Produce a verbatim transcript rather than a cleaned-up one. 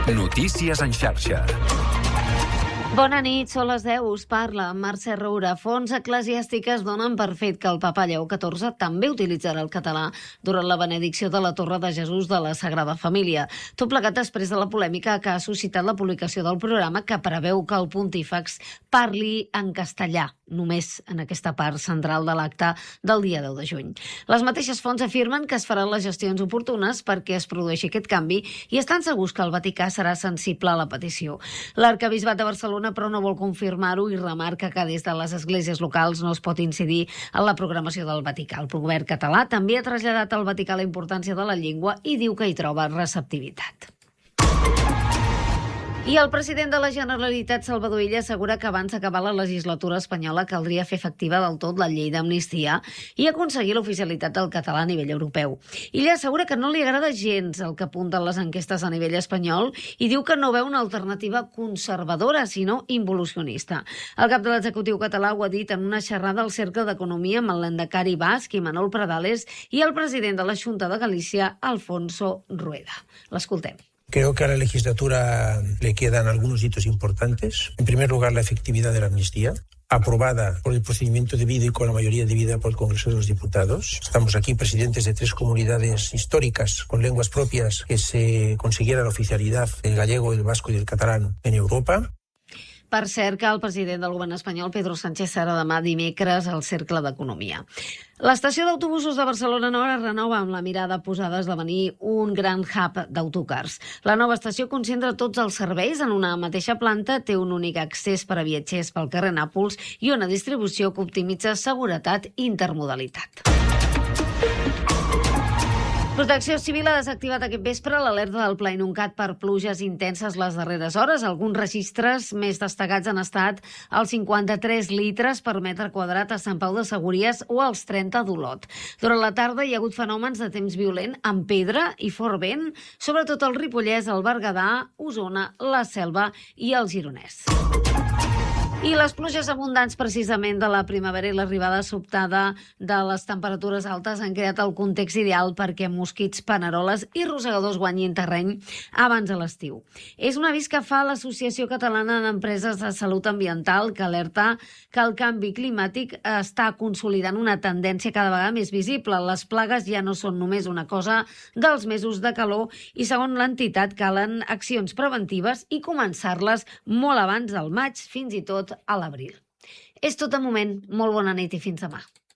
Notícies en xarxa. Bona nit, són les deu, us parla Mercè Roura. Fonts eclesiàstiques donen per fet que el papa Lleó catorze també utilitzarà el català durant la benedicció de la Torre de Jesús de la Sagrada Família. Tot plegat després de la polèmica que ha suscitat la publicació del programa que preveu que el pontífex parli en castellà, només en aquesta part central de l'acte del dia deu de juny. Les mateixes fonts afirmen que es faran les gestions oportunes perquè es produeixi aquest canvi i estan segurs que el Vaticà serà sensible a la petició. L'arquebisbat de Barcelona però no vol confirmar-ho i remarca que des de les esglésies locals no es pot incidir en la programació del Vaticà. El govern català també ha traslladat al Vaticà la importància de la llengua i diu que hi troba receptivitat. I el president de la Generalitat, Salvador Illa, assegura que abans d'acabar la legislatura espanyola caldria fer efectiva del tot la llei d'amnistia i aconseguir l'oficialitat del català a nivell europeu. Illa assegura que no li agrada gens el que apunten les enquestes a nivell espanyol i diu que no veu una alternativa conservadora, sinó involucionista. El cap de l'executiu català ho ha dit en una xerrada al Cercle d'Economia amb el lehendakari basc Imanol Pradales i el president de la Xunta de Galícia, Alfonso Rueda. L'escoltem. Creo que a la legislatura le quedan algunos hitos importantes. En primer lugar, la efectividad de la amnistía, aprobada por el procedimiento debido y con la mayoría debida por el Congreso de los Diputados. Estamos aquí presidentes de tres comunidades históricas con lenguas propias que se consiguiera la oficialidad del gallego, el vasco y del catalán en Europa. Per cert, que el president del govern espanyol, Pedro Sánchez, serà demà dimecres al Cercle d'Economia. L'estació d'autobusos de Barcelona Nord es renova amb la mirada posada a esdevenir un gran hub d'autocars. La nova estació concentra tots els serveis en una mateixa planta, té un únic accés per a viatgers pel carrer Nàpols i una distribució que optimitza seguretat i intermodalitat. Protecció Civil ha desactivat aquest vespre l'alerta del Pla Inuncat per pluges intenses les darreres hores. Alguns registres més destacats han estat els cinquanta-tres litres per metre quadrat a Sant Pau de Segúries o els trenta d'Olot. Durant la tarda hi ha hagut fenòmens de temps violent amb pedra i fort vent, sobretot al Ripollès, el Berguedà, Osona, la Selva i el Gironès. I les pluges abundants precisament de la primavera i l'arribada sobtada de les temperatures altes han creat el context ideal perquè mosquits, paneroles i rosegadors guanyin terreny abans de l'estiu. És un avís que fa l'Associació Catalana d'Empreses de Salut Ambiental, que alerta que el canvi climàtic està consolidant una tendència cada vegada més visible. Les plagues ja no són només una cosa dels mesos de calor i, segons l'entitat, calen accions preventives i començar-les molt abans del maig, fins i tot a l'abril. És tot de moment. Molt bona nit i fins demà.